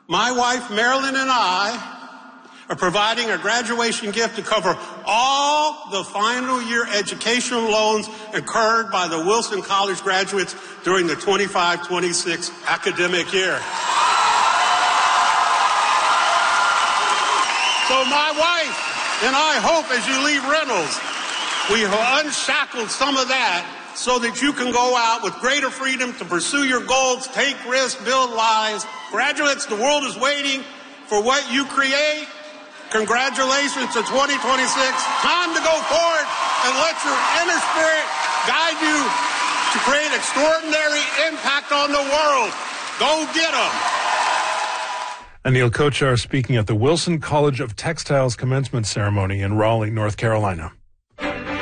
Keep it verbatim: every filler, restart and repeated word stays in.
My wife, Marilyn, and I are providing a graduation gift to cover all the final year educational loans incurred by the Wilson College graduates during the twenty-five twenty-six academic year. So my wife and I hope as you leave Reynolds, we have unshackled some of that so that you can go out with greater freedom to pursue your goals, take risks, build lives. Graduates, the world is waiting for what you create. Congratulations to twenty twenty-six. Time to go forward and let your inner spirit guide you to create extraordinary impact on the world. Go get them. Anil Kochhar speaking at the Wilson College of Textiles commencement ceremony in Raleigh, North Carolina.